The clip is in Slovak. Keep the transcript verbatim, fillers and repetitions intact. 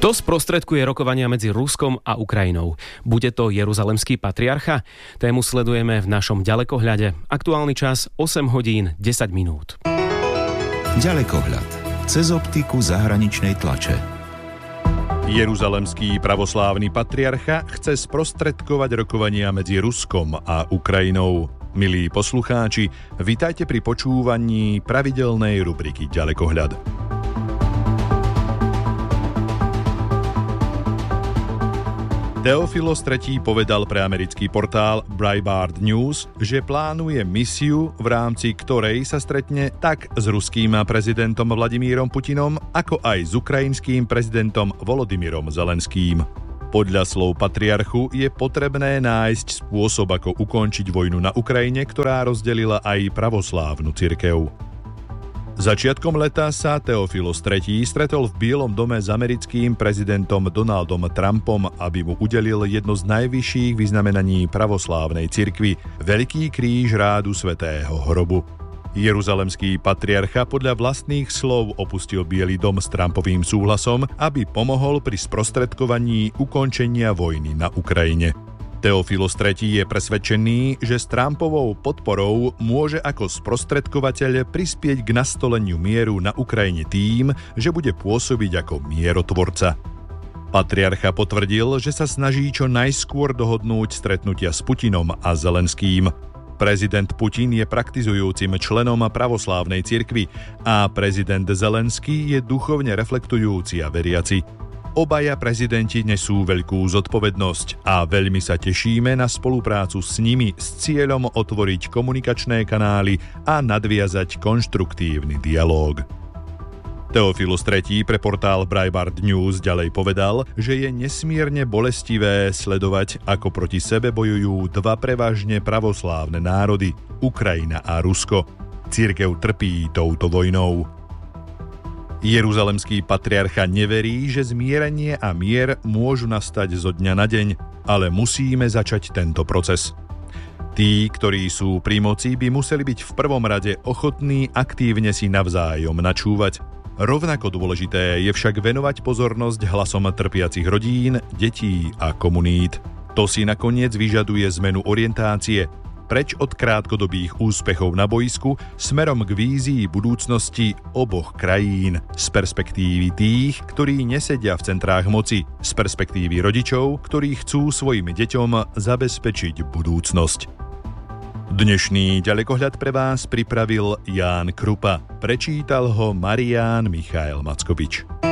Kto sprostredkuje rokovania medzi Ruskom a Ukrajinou? Bude to jeruzalemský patriarcha? Tému sledujeme v našom ďalekohľade. Aktuálny čas osem hodín desať minút. Ďalekohľad. Cez optiku zahraničnej tlače. Jeruzalemský pravoslávny patriarcha chce sprostredkovať rokovania medzi Ruskom a Ukrajinou. Milí poslucháči, vitajte pri počúvaní pravidelnej rubriky Ďalekohľad. Theophilos tretí. povedal pre americký portál Breitbart News, že plánuje misiu, v rámci ktorej sa stretne tak s ruským prezidentom Vladimírom Putinom, ako aj s ukrajinským prezidentom Volodymyrom Zelenským. Podľa slov patriarchu je potrebné nájsť spôsob, ako ukončiť vojnu na Ukrajine, ktorá rozdelila aj pravoslávnu cirkev. Začiatkom leta sa Theophilos tretí. stretol v Bielom dome s americkým prezidentom Donaldom Trumpom, aby mu udelil jedno z najvyšších vyznamenaní pravoslávnej cirkvi – Veľký kríž rádu svätého hrobu. Jeruzalemský patriarcha podľa vlastných slov opustil Biely dom s Trumpovým súhlasom, aby pomohol pri sprostredkovaní ukončenia vojny na Ukrajine. Theophilos tretí. je presvedčený, že s Trumpovou podporou môže ako sprostredkovateľ prispieť k nastoleniu mieru na Ukrajine tým, že bude pôsobiť ako mierotvorca. Patriarcha potvrdil, že sa snaží čo najskôr dohodnúť stretnutia s Putinom a Zelenským. Prezident Putin je praktizujúcim členom pravoslávnej cirkvi a prezident Zelenský je duchovne reflektujúci a veriaci. Obaja prezidenti nesú veľkú zodpovednosť a veľmi sa tešíme na spoluprácu s nimi s cieľom otvoriť komunikačné kanály a nadviazať konštruktívny dialóg. Theophilos tretí. pre portál Breitbart News ďalej povedal, že je nesmierne bolestivé sledovať, ako proti sebe bojujú dva prevažne pravoslávne národy, Ukrajina a Rusko. Cirkev trpí touto vojnou. Jeruzalemský patriarcha neverí, že zmierenie a mier môžu nastať zo dňa na deň, ale musíme začať tento proces. Tí, ktorí sú pri moci, by museli byť v prvom rade ochotní aktívne si navzájom načúvať. Rovnako dôležité je však venovať pozornosť hlasom trpiacich rodín, detí a komunít. To si nakoniec vyžaduje zmenu orientácie, preč od krátkodobých úspechov na boisku smerom k vízii budúcnosti oboch krajín, z perspektívy tých, ktorí nesedia v centrách moci, z perspektívy rodičov, ktorí chcú svojim deťom zabezpečiť budúcnosť. Dnešný ďalekohľad pre vás pripravil Ján Krupa. Prečítal ho Marián Michael Mackovič.